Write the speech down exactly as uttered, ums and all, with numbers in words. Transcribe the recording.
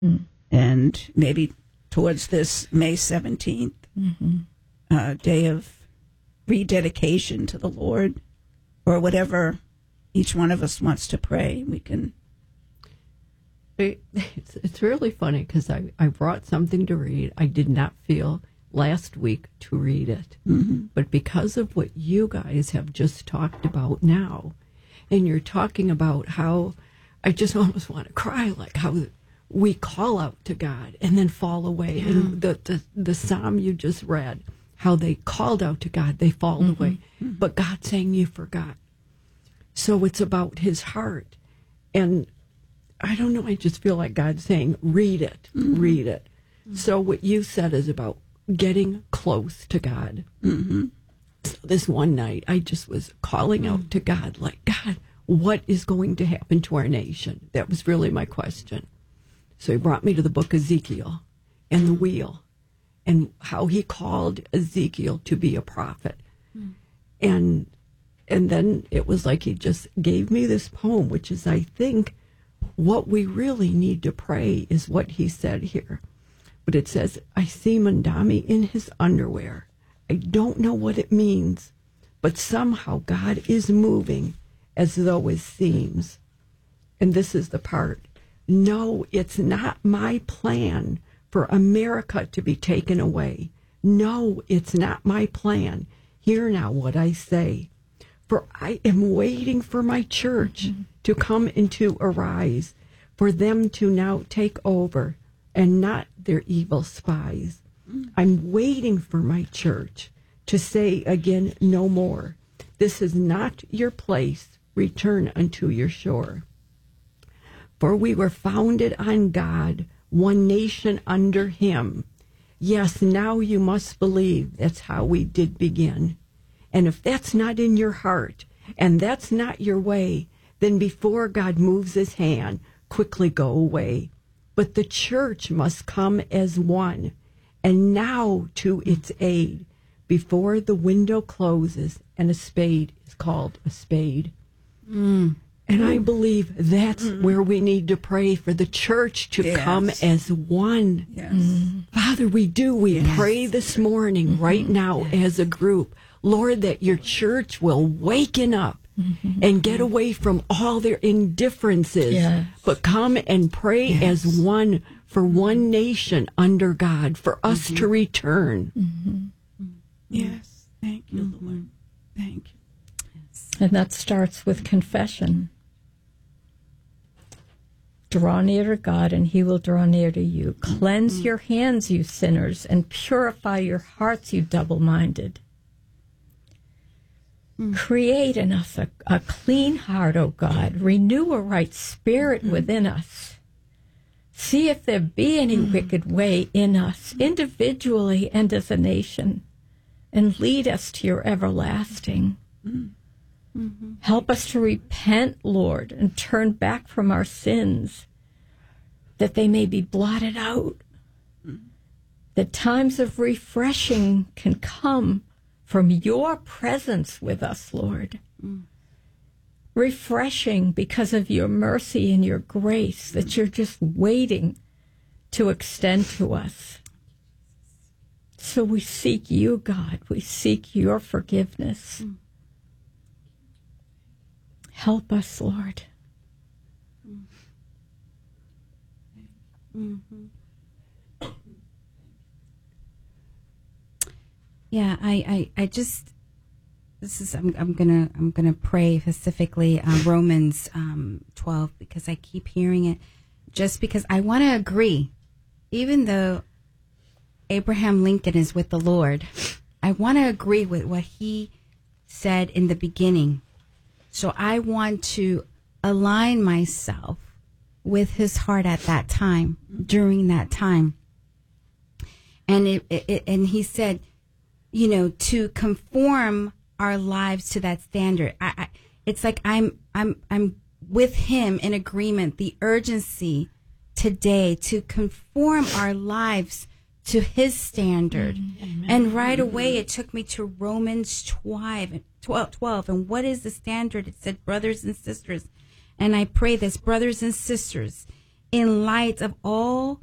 Mm. And maybe towards this May seventeenth Mm-hmm. uh, day of rededication to the Lord, or whatever each one of us wants to pray, we can. It, it's, it's really funny because I, I brought something to read. I did not feel last week to read it. Mm-hmm. But because of what you guys have just talked about now, and you're talking about how I just almost want to cry, like how we call out to God and then fall away. Yeah. And the, the, the psalm you just read, how they called out to God, they fall Mm-hmm. away. Mm-hmm. But God saying you forgot. So it's about his heart. And I don't know, I just feel like God's saying, read it, mm-hmm. read it. Mm-hmm. So what you said is about getting close to God. Mm-hmm. So this one night, I just was calling out to God, like, God, what is going to happen to our nation? That was really my question. So he brought me to the book of Ezekiel and the wheel and how he called Ezekiel to be a prophet. Mm. And and then it was like he just gave me this poem, which is, I think, what we really need to pray is what he said here. But it says, I see Mandami in his underwear. I don't know what it means, but somehow God is moving as though it seems. And this is the part. No, it's not my plan for America to be taken away. No, it's not my plan. Hear now what I say. For I am waiting for my church mm-hmm. to come and to arise, for them to now take over and not their evil spies. Mm-hmm. I'm waiting for my church to say again no more. This is not your place. Return unto your shore. For we were founded on God, one nation under him. Yes, now you must believe that's how we did begin. And if that's not in your heart, and that's not your way, then before God moves his hand, quickly go away. But the church must come as one, and now to its aid, before the window closes and a spade is called a spade. Mm. And I believe that's mm. where we need to pray for the church to yes. come as one. Yes. Mm. Father, we do. We yes. pray this morning, mm-hmm. right now, yes. as a group, Lord, that your church will waken up mm-hmm. and get away from all their indifferences, yes. but come and pray yes. as one for one nation under God, for us mm-hmm. to return. Mm-hmm. Yes. Thank you, mm-hmm. Lord. Thank you. And that starts with confession. Draw near to God, and he will draw near to you. Cleanse mm-hmm. your hands, you sinners, and purify your hearts, you double-minded. Mm-hmm. Create in us a, a clean heart, O God. Renew a right spirit mm-hmm. within us. See if there be any mm-hmm. wicked way in us, individually and as a nation, and lead us to your everlasting. Mm-hmm. Mm-hmm. Help us to repent, Lord, and turn back from our sins, that they may be blotted out. Mm-hmm. That times of refreshing can come from your presence with us, Lord. Mm-hmm. Refreshing because of your mercy and your grace mm-hmm. that you're just waiting to extend to us. So we seek you, God. We seek your forgiveness. Mm-hmm. Help us, Lord. Mm-hmm. Yeah, I, I, I just this is I'm, I'm gonna I'm gonna pray specifically uh, Romans um, twelve, because I keep hearing it. Just because I want to agree, even though Abraham Lincoln is with the Lord, I want to agree with what he said in the beginning. So I want to align myself with his heart at that time, during that time. And it, it, and he said, you know, to conform our lives to that standard. I, I, it's like I'm I'm I'm with him in agreement. The urgency today to conform our lives to his standard. Mm-hmm. And right away, it took me to Romans twelve, twelve, twelve. And what is the standard? It said, brothers and sisters. And I pray this, brothers and sisters, in light of all